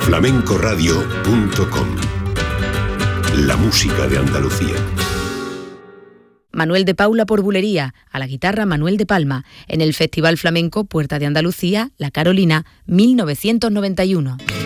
flamencoradio.com. La música de Andalucía. Manuel de Paula por bulería, a la guitarra Manuel de Palma, en el Festival Flamenco Puerta de Andalucía, La Carolina, 1991.